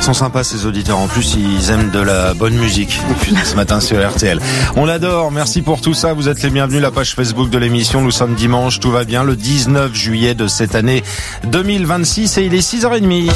sont sympas ces auditeurs, en plus ils aiment de la bonne musique ce matin sur RTL. On l'adore, merci pour tout ça, vous êtes les bienvenus, la page Facebook de l'émission, nous sommes dimanche, tout va bien, le 19 juillet de cette année 2026 et il est 6h30.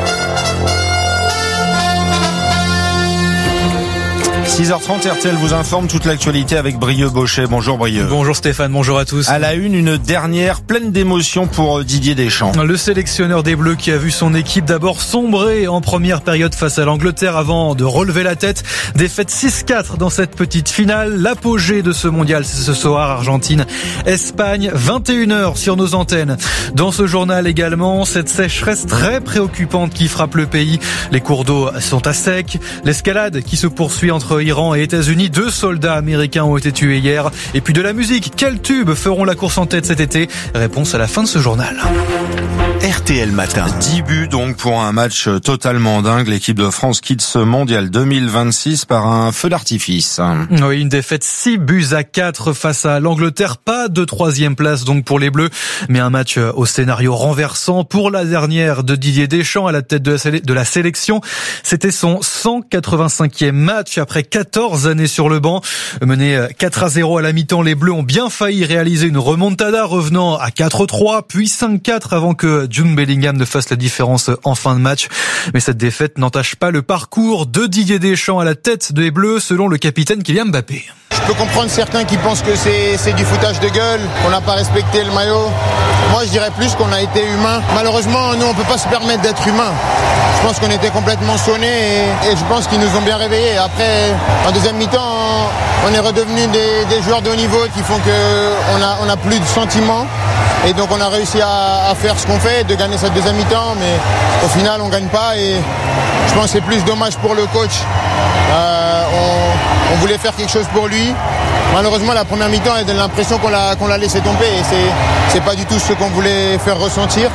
6h30, RTL vous informe toute l'actualité avec Brieux Bochet. Bonjour Brieux. Bonjour Stéphane, bonjour à tous. À la une dernière pleine d'émotion pour Didier Deschamps. Le sélectionneur des Bleus qui a vu son équipe d'abord sombrer en première période face à l'Angleterre avant de relever la tête. Défaite 6-4 dans cette petite finale. L'apogée de ce mondial, c'est ce soir, Argentine-Espagne, 21h sur nos antennes. Dans ce journal également, cette sécheresse très préoccupante qui frappe le pays. Les cours d'eau sont à sec. L'escalade qui se poursuit entre Iran et États-Unis, 2 soldats américains ont été tués hier. Et puis de la musique, quels tubes feront la course en tête cet été? Réponse à la fin de ce journal. RTL Matin. 10 buts donc pour un match totalement dingue. L'équipe de France quitte ce mondial 2026 par un feu d'artifice. Oui, une défaite 6-4 face à l'Angleterre. Pas de 3e place donc pour les Bleus, mais un match au scénario renversant pour la dernière de Didier Deschamps à la tête de la sélection. C'était son 185e match après 14 années sur le banc. Menés 4-0 à la mi-temps, les Bleus ont bien failli réaliser une remontada revenant à 4-3 puis 5-4 avant que Jude Bellingham ne fasse la différence en fin de match. Mais cette défaite n'entache pas le parcours de Didier Deschamps à la tête des Bleus, selon le capitaine Kylian Mbappé. Je peux comprendre certains qui pensent que c'est du foutage de gueule, qu'on n'a pas respecté le maillot. Moi, je dirais plus qu'on a été humain. Malheureusement, nous, on peut pas se permettre d'être humain. Je pense qu'on était complètement sonnés et je pense qu'ils nous ont bien réveillés. Après, en deuxième mi-temps, on est redevenus des joueurs de haut niveau qui font qu'on a plus de sentiments. Et donc on a réussi à faire ce qu'on fait, de gagner cette deuxième mi-temps, mais au final on gagne pas et je pense que c'est plus dommage pour le coach. On voulait faire quelque chose pour lui. Malheureusement la première mi-temps elle donne l'impression qu'on l'a laissé tomber et c'est pas du tout ce qu'on voulait faire ressentir.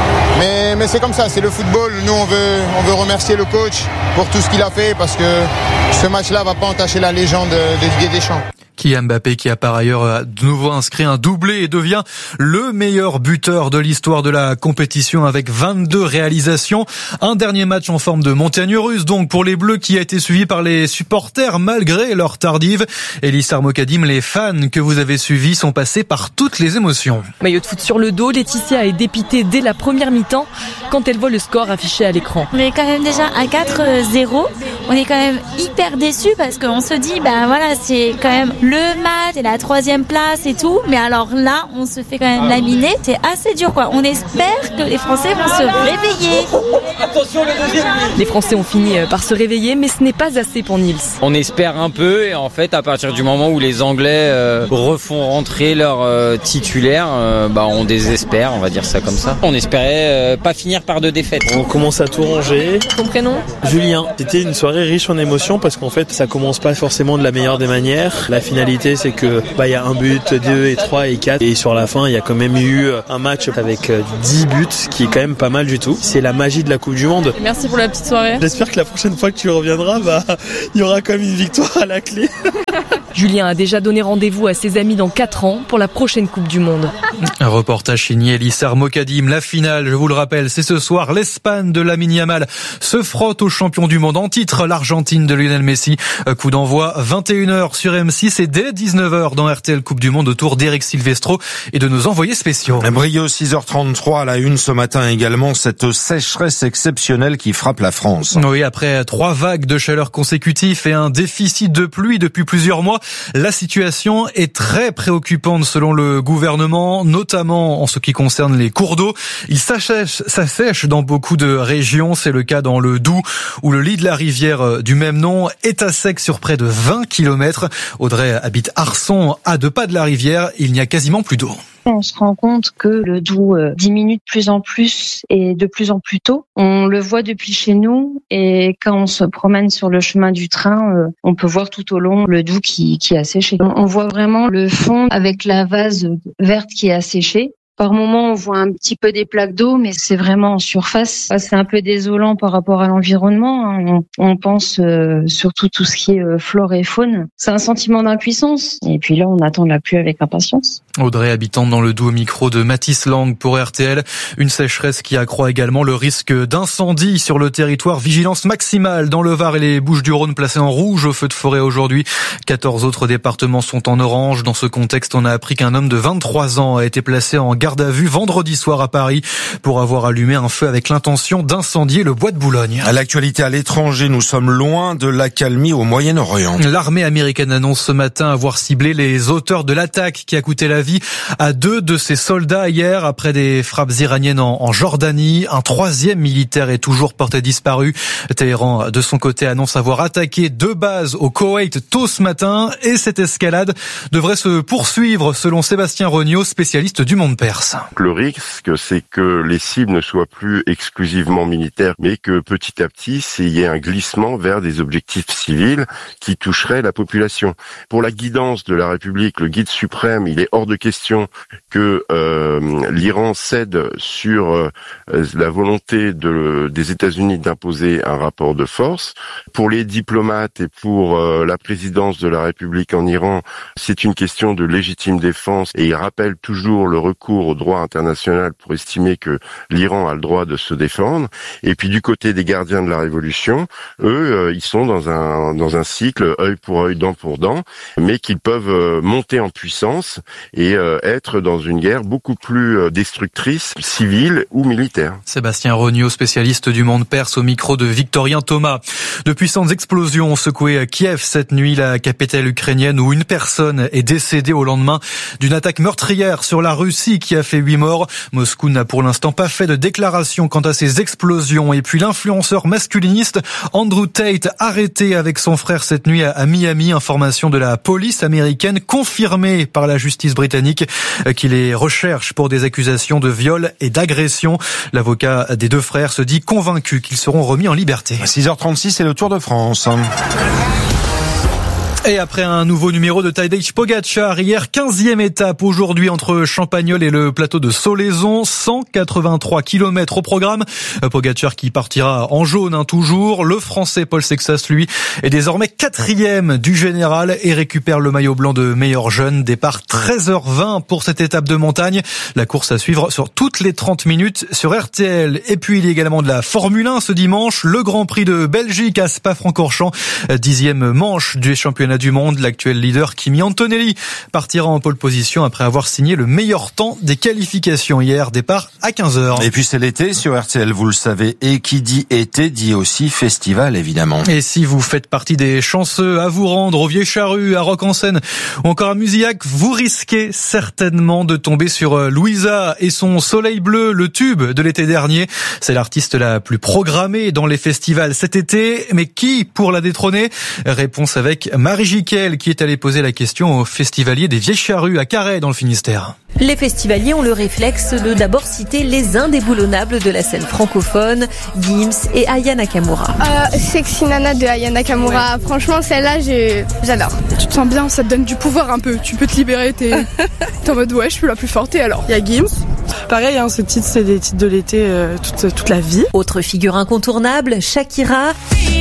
Mais c'est comme ça, c'est le football. Nous on veut remercier le coach pour tout ce qu'il a fait parce que ce match-là va pas entacher la légende de Didier Deschamps. Kylian Mbappé qui a par ailleurs de nouveau inscrit un doublé et devient le meilleur buteur de l'histoire de la compétition avec 22 réalisations. Un dernier match en forme de montagne russe donc pour les Bleus qui a été suivi par les supporters malgré leur tardive. Elissa Mokadim, les fans que vous avez suivis sont passés par toutes les émotions. Maillot de foot sur le dos, Laetitia est dépitée dès la première mi-temps quand elle voit le score affiché à l'écran. On est quand même déjà à 4-0. On est quand même hyper déçus parce qu'on se dit, voilà, c'est quand même le match et la 3e place et tout, mais alors là on se fait quand même laminer, c'est assez dur quoi. On espère que les Français vont se réveiller. Attention, le deuxième. Les Français ont fini par se réveiller, mais ce n'est pas assez pour Niels. On espère un peu et en fait à partir du moment où les Anglais refont rentrer leurs titulaires, on désespère, on va dire ça comme ça. On espérait pas finir par 2 défaites. On commence à tout ranger. Ton prénom? Julien. C'était une soirée riche en émotions parce qu'en fait ça commence pas forcément de la meilleure des manières. La finalité c'est que y a un but, 2 et 3 et 4 et sur la fin il y a quand même eu un match avec 10 buts qui est quand même pas mal du tout. C'est la magie de la Coupe du Monde. Merci pour la petite soirée. J'espère que la prochaine fois que tu reviendras, il y aura quand même une victoire à la clé. Julien a déjà donné rendez-vous à ses amis dans 4 ans pour la prochaine Coupe du Monde. Un reportage signé Elissa Mokadim. La finale, je vous le rappelle, c'est ce soir. L'Espagne de Lamine Yamal se frotte au champion du monde en titre, l'Argentine de Lionel Messi. Coup d'envoi 21h sur M6 et dès 19h dans RTL Coupe du Monde autour d'Eric Silvestro et de nos envoyés spéciaux. Brieux 6h33 à la une ce matin également, cette sécheresse exceptionnelle qui frappe la France. Oui, après 3 vagues de chaleur consécutives et un déficit de pluie depuis plusieurs mois, la situation est très préoccupante selon le gouvernement, notamment en ce qui concerne les cours d'eau. Ils s'assèchent dans beaucoup de régions. C'est le cas dans le Doubs où le lit de la rivière du même nom est à sec sur près de 20 km. Audrey habite Arçon, à 2 pas de la rivière. Il n'y a quasiment plus d'eau. On se rend compte que le Doubs diminue de plus en plus et de plus en plus tôt. On le voit depuis chez nous et quand on se promène sur le chemin du train, on peut voir tout au long le Doubs qui a séché. On voit vraiment le fond avec la vase verte qui a séché. Par moment, on voit un petit peu des plaques d'eau, mais c'est vraiment en surface. C'est un peu désolant par rapport à l'environnement. On pense surtout tout ce qui est flore et faune. C'est un sentiment d'impuissance. Et puis là, on attend la pluie avec impatience. Audrey, habitante dans le Doubs, au micro de Mathis Lang pour RTL. Une sécheresse qui accroît également le risque d'incendie sur le territoire. Vigilance maximale dans le Var et les Bouches-du-Rhône placées en rouge au feu de forêt aujourd'hui. 14 autres départements sont en orange. Dans ce contexte, on a appris qu'un homme de 23 ans a été placé en garde à vue vendredi soir à Paris pour avoir allumé un feu avec l'intention d'incendier le bois de Boulogne. À l'actualité à l'étranger, nous sommes loin de l'accalmie au Moyen-Orient. L'armée américaine annonce ce matin avoir ciblé les auteurs de l'attaque qui a coûté la vie à 2 de ses soldats hier après des frappes iraniennes en Jordanie. Un 3e militaire est toujours porté disparu. Téhéran, de son côté, annonce avoir attaqué 2 bases au Koweït tôt ce matin et cette escalade devrait se poursuivre selon Sébastien Regnault, spécialiste du monde perse. Le risque, c'est que les cibles ne soient plus exclusivement militaires, mais que petit à petit, il y ait un glissement vers des objectifs civils qui toucheraient la population. Pour la guidance de la République, le guide suprême, il est hors de question que l'Iran cède sur la volonté des États-Unis d'imposer un rapport de force. Pour les diplomates et pour la présidence de la République en Iran, c'est une question de légitime défense et ils rappellent toujours le recours au droit international pour estimer que l'Iran a le droit de se défendre. Et puis du côté des gardiens de la Révolution, eux, ils sont dans un cycle œil pour œil, dent pour dent, mais qu'ils peuvent monter en puissance et être dans une guerre beaucoup plus destructrice, civile ou militaire. Sébastien Regnault, spécialiste du monde perse, au micro de Victorien Thomas. De puissantes explosions ont secoué Kiev cette nuit, la capitale ukrainienne, où une personne est décédée au lendemain d'une attaque meurtrière sur la Russie qui a fait 8 morts. Moscou n'a pour l'instant pas fait de déclaration quant à ces explosions. Et puis l'influenceur masculiniste Andrew Tate, arrêté avec son frère cette nuit à Miami. Information de la police américaine confirmée par la justice britannique qui les recherche pour des accusations de viol et d'agression. L'avocat des 2 frères se dit convaincu qu'ils seront remis en liberté. À 6h36, c'est le Tour de France. Et après un nouveau numéro de Tadej Pogačar, hier 15e étape aujourd'hui entre Champagnole et le plateau de Solaizon, 183 km au programme. Pogačar qui partira en jaune toujours. Le Français Paul Sexas, lui, est désormais 4e du général et récupère le maillot blanc de meilleur jeune. Départ 13h20 pour cette étape de montagne. La course à suivre sur toutes les 30 minutes sur RTL. Et puis il y a également de la Formule 1 ce dimanche. Le Grand Prix de Belgique à Spa-Francorchamps, 10e manche du championnat du monde. L'actuel leader Kimi Antonelli partira en pole position après avoir signé le meilleur temps des qualifications hier. Départ à 15h. Et puis c'est l'été sur RTL, vous le savez. Et qui dit été dit aussi festival, évidemment. Et si vous faites partie des chanceux à vous rendre au Vieux Charrue, à Rock-en-Seine ou encore à Musillac, vous risquez certainement de tomber sur Louisa et son Soleil Bleu, le tube de l'été dernier. C'est l'artiste la plus programmée dans les festivals cet été. Mais qui pour la détrôner? Réponse avec Marie Jiquel qui est allée poser la question aux festivaliers des Vieilles Charrues à Carhaix dans le Finistère. Les festivaliers ont le réflexe de d'abord citer les indéboulonnables de la scène francophone, Gims et Aya Nakamura. Sexy Nana de Aya Nakamura, ouais. Franchement celle-là j'adore. Tu te sens bien, ça te donne du pouvoir un peu, tu peux te libérer, t'es en mode ouais je suis la plus forte. Et alors, il y a Gims. Pareil, ce titre c'est des titres de l'été toute la vie. Autre figure incontournable, Shakira.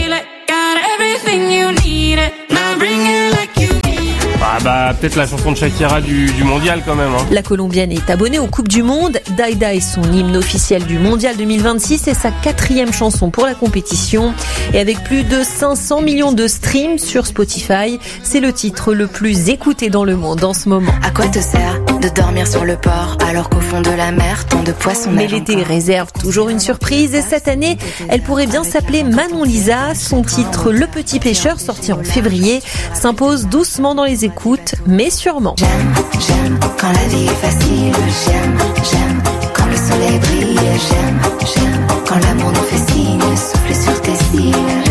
Peut-être la chanson de Shakira du mondial quand même. La Colombienne est abonnée aux Coupes du Monde. Daïda est son hymne officiel du mondial 2026 et sa 4e chanson pour la compétition. Et avec plus de 500 millions de streams sur Spotify, c'est le titre le plus écouté dans le monde en ce moment. À quoi te sert de dormir sur le port alors qu'au fond de la mer, tant de poissons Mais l'été réserve toujours une surprise et cette année, elle pourrait bien s'appeler Manon Lisa. Son titre Le Petit Pêcheur, sorti en février, s'impose doucement dans les écoutes, mais sûrement. J'aime quand la vie est facile, j'aime quand le soleil brille, j'aime quand l'amour nous fait signe, souffle sur tes cils. Un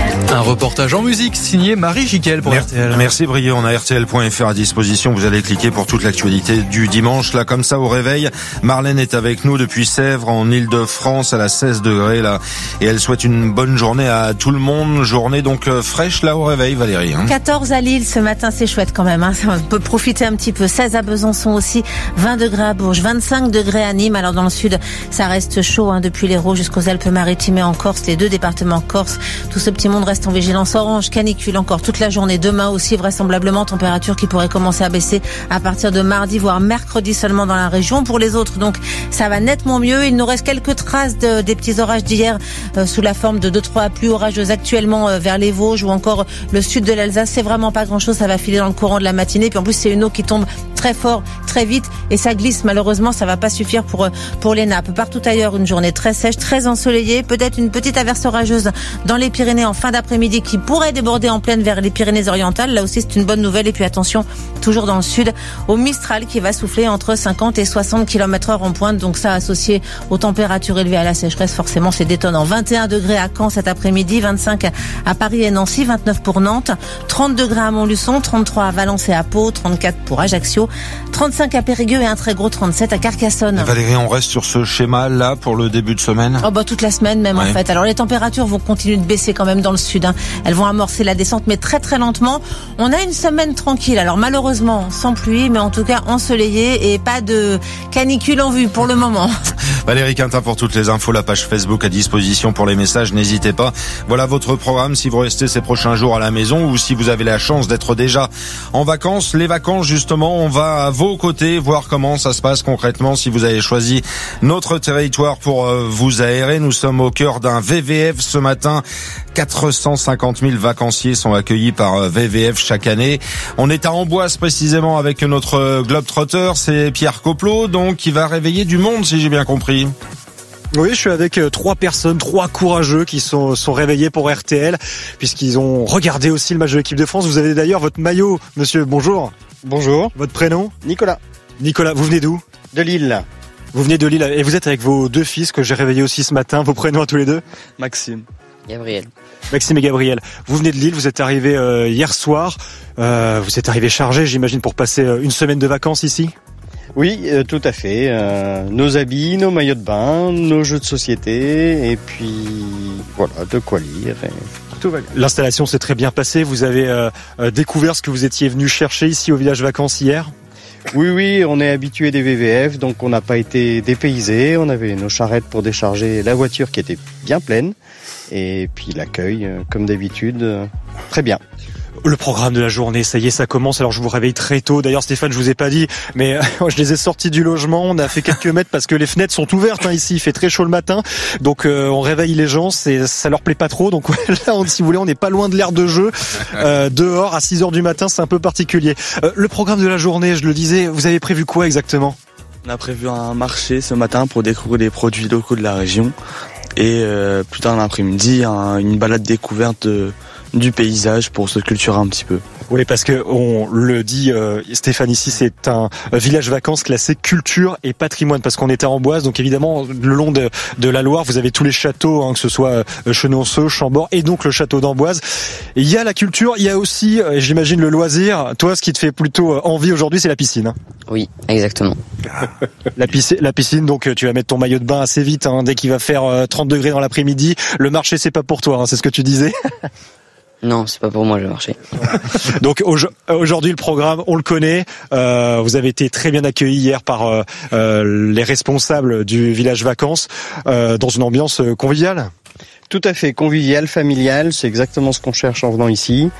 Reportage en musique signé Marie Jiquel pour RTL. Merci Brieux, on a RTL.fr à disposition. Vous allez cliquer pour toute l'actualité du dimanche. Là, comme ça, au réveil, Marlène est avec nous depuis Sèvres, en Ile-de-France. Elle a 16 degrés là, et elle souhaite une bonne journée à tout le monde. Journée donc fraîche là au réveil, Valérie. 14 à Lille ce matin, c'est chouette quand même. On peut profiter un petit peu. 16 à Besançon aussi, 20 degrés à Bourges, 25 degrés à Nîmes. Alors dans le sud, ça reste chaud depuis l'Hérault jusqu'aux Alpes-Maritimes et en Corse, les 2 départements corse. Tout ce petit monde reste en vigilance orange, canicule encore toute la journée. Demain aussi, vraisemblablement, température qui pourrait commencer à baisser à partir de mardi, voire mercredi seulement dans la région. Pour les autres, donc, ça va nettement mieux. Il nous reste quelques traces des petits orages d'hier sous la forme de 2-3 pluies orageuses actuellement vers les Vosges ou encore le sud de l'Alsace. C'est vraiment pas grand chose. Ça va filer dans le courant de la matinée. Puis en plus, c'est une eau qui tombe très fort, très vite et ça glisse. Malheureusement, ça va pas suffire pour les nappes. Partout ailleurs, une journée très sèche, très ensoleillée. Peut-être une petite averse orageuse dans les Pyrénées en fin d'après-midi qui pourrait déborder en pleine vers les Pyrénées-Orientales. Là aussi, c'est une bonne nouvelle. Et puis attention, toujours dans le sud, au Mistral qui va souffler entre 50 et 60 km/h en pointe. Donc ça, associé aux températures élevées à la sécheresse, forcément, c'est détonnant. 21 degrés à Caen cet après-midi, 25 à Paris et Nancy, 29 pour Nantes, 30 degrés à Montluçon, 33 à Valence et à Pau, 34 pour Ajaccio, 35 à Périgueux et un très gros 37 à Carcassonne. Valérie, on reste sur ce schéma-là pour le début de semaine? Toute la semaine même, en fait. Alors les températures vont continuer de baisser quand même dans le sud. Elles vont amorcer la descente, mais très très lentement. On a une semaine tranquille. Alors malheureusement, sans pluie, mais en tout cas ensoleillée et pas de canicule en vue pour le moment. Valérie Quintin pour toutes les infos, la page Facebook à disposition pour les messages, n'hésitez pas. Voilà votre programme si vous restez ces prochains jours à la maison ou si vous avez la chance d'être déjà en vacances. Les vacances, justement, on va à vos côtés voir comment ça se passe concrètement si vous avez choisi notre territoire pour vous aérer. Nous sommes au cœur d'un VVF ce matin. 450 000 vacanciers sont accueillis par VVF chaque année. On est à Amboise précisément avec notre globetrotter, c'est Pierre Coplot, donc qui va réveiller du monde si j'ai bien compris. Oui, je suis avec 3 personnes, 3 courageux qui sont réveillés pour RTL, puisqu'ils ont regardé aussi le match de l'équipe de France. Vous avez d'ailleurs votre maillot, monsieur. Bonjour. Bonjour. Votre prénom? Nicolas. Nicolas, vous venez d'où? De Lille. Vous venez de Lille et vous êtes avec vos 2 fils que j'ai réveillés aussi ce matin. Vos prénoms à tous les 2? Maxime. Gabriel. Maxime et Gabriel. Vous venez de Lille, vous êtes arrivés hier soir. Vous êtes arrivés chargés, j'imagine, pour passer une semaine de vacances ici? Oui, tout à fait. Nos habits, nos maillots de bain, nos jeux de société, et puis voilà, de quoi lire. Tout va bien. L'installation s'est très bien passée. Vous avez découvert ce que vous étiez venu chercher ici au village vacances hier? Oui, on est habitué des VVF, donc on n'a pas été dépaysés. On avait nos charrettes pour décharger la voiture qui était bien pleine. Et puis l'accueil, comme d'habitude, très bien. Le programme de la journée, ça y est, ça commence. Alors je vous réveille très tôt. D'ailleurs Stéphane, je vous ai pas dit, mais je les ai sortis du logement. On a fait quelques mètres parce que les fenêtres sont ouvertes ici. Il fait très chaud le matin, donc on réveille les gens. Ça leur plaît pas trop. Donc là, si vous voulez, on n'est pas loin de l'aire de jeu. Dehors à 6h du matin, c'est un peu particulier. Le programme de la journée, je le disais, vous avez prévu quoi exactement? On a prévu un marché ce matin pour découvrir des produits locaux de la région. Et plus tard dans l'après-midi, une balade découverte du paysage pour se culturer un petit peu. Oui, parce que on le dit, Stéphane, ici c'est un village vacances classé culture et patrimoine, parce qu'on est à Amboise, donc évidemment le long de la Loire, vous avez tous les châteaux, que ce soit Chenonceau, Chambord et donc le château d'Amboise. Et il y a la culture, il y a aussi, j'imagine, le loisir. Toi, ce qui te fait plutôt envie aujourd'hui, c'est la piscine. Oui, exactement. La piscine, donc tu vas mettre ton maillot de bain assez vite, dès qu'il va faire 30 degrés dans l'après-midi. Le marché, c'est pas pour toi, c'est ce que tu disais. Non, c'est pas pour moi le marché. Donc aujourd'hui le programme, on le connaît. Vous avez été très bien accueillis hier par les responsables du village vacances dans une ambiance conviviale. Tout à fait, convivial, familial, c'est exactement ce qu'on cherche en venant ici.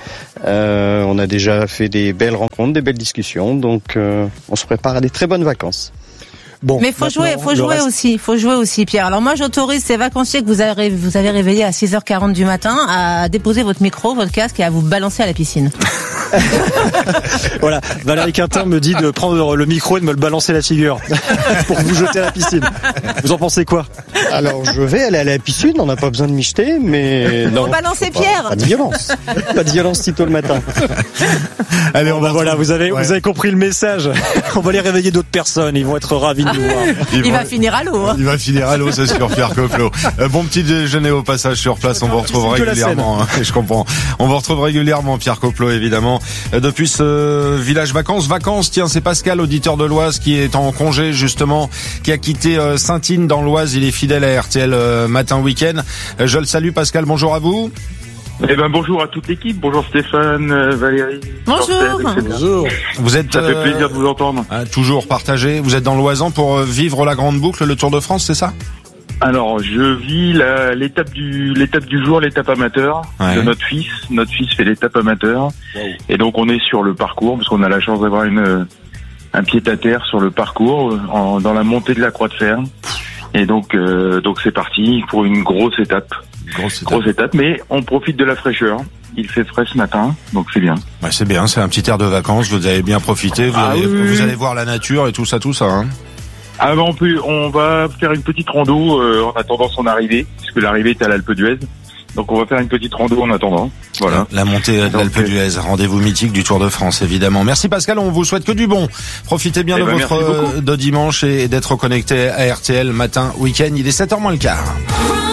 On a déjà fait des belles rencontres, des belles discussions, donc on se prépare à des très bonnes vacances. Bon, mais faut jouer aussi, Pierre. Alors moi, j'autorise ces vacanciers que vous avez réveillés à 6h40 du matin à déposer votre micro, votre casque et à vous balancer à la piscine. Voilà, Valérie Quintin me dit de prendre le micro et de me le balancer la figure pour vous jeter à la piscine. Vous en pensez quoi? Alors je vais aller à la piscine, on n'a pas besoin de m'y jeter, mais non. On balancer Pierre. Pas de violence. Pas de violence si tôt le matin. Allez, on va voilà, vous avez compris le message. On va les réveiller d'autres personnes, ils vont être ravis de nous voir. Il va finir à l'eau. Hein. Il va finir à l'eau, c'est sûr, Pierre Coplo. Bon petit déjeuner au passage sur place, on vous retrouve régulièrement. Je comprends. On vous retrouve régulièrement, Pierre Coplo, évidemment. Depuis ce village vacances, tiens, c'est Pascal, auditeur de l'Oise, qui est en congé, justement, qui a quitté Saint-Ine dans l'Oise. Il est fidèle à RTL matin week-end. Je le salue, Pascal, bonjour à vous. Eh ben bonjour à toute l'équipe, bonjour Stéphane, Valérie. Bonjour. Vous êtes ça fait plaisir de vous entendre. Toujours partagé. Vous êtes dans l'Oisan pour vivre la grande boucle, le Tour de France, c'est ça? Alors je vis l'étape du jour, l'étape amateur de notre fils. Notre fils fait l'étape amateur. Wow. Et donc on est sur le parcours parce qu'on a la chance d'avoir un pied-à-terre sur le parcours dans la montée de la Croix de Fer. Et donc c'est parti pour une grosse étape. Grosse étape, mais on profite de la fraîcheur. Il fait frais ce matin, donc c'est bien. Ouais, c'est bien, c'est un petit air de vacances, vous avez bien profité, vous allez voir la nature et tout ça, hein. Ah ben on va faire une petite rando en attendant son arrivée, puisque l'arrivée est à l'Alpe d'Huez. Donc on va faire une petite rando en attendant. Voilà. La montée de l'Alpe d'Huez, rendez-vous mythique du Tour de France, évidemment. Merci Pascal, on vous souhaite que du bon. Profitez bien de dimanche et d'être connecté à RTL matin, week-end. Il est 7h moins le quart.